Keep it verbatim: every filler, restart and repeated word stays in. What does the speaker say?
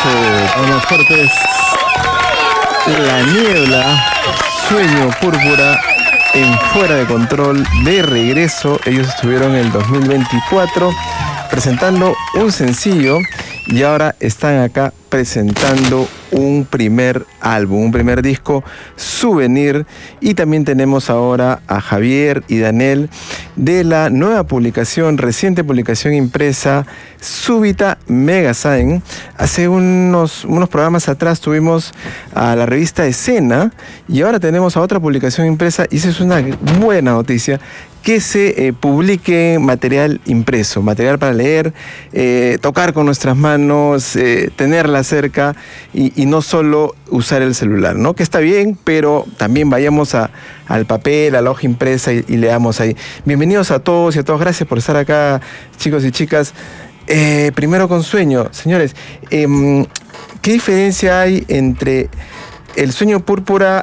Vamos fuertes. La niebla, Sueño Púrpura, en Fuera de Control, de regreso. Ellos estuvieron en el dos mil veinticuatro presentando un sencillo y ahora están acá presentando un primer álbum, un primer disco, Souvenir. Y también tenemos ahora a Javier y Daniel de la nueva publicación, reciente publicación impresa, Súbita Mega Sign. Hace unos, unos programas atrás tuvimos a la revista Escena y ahora tenemos a otra publicación impresa, y esa es una buena noticia, que se eh, publique material impreso, material para leer, eh, tocar con nuestras manos, eh, tenerla cerca y, y no solo usar el celular, ¿no? Que está bien, pero también vayamos a, al papel, a la hoja impresa y, y leamos ahí. Bienvenidos a todos y a todas, gracias por estar acá, chicos y chicas. Eh, primero con Sueño, señores, eh, ¿qué diferencia hay entre el Sueño Púrpura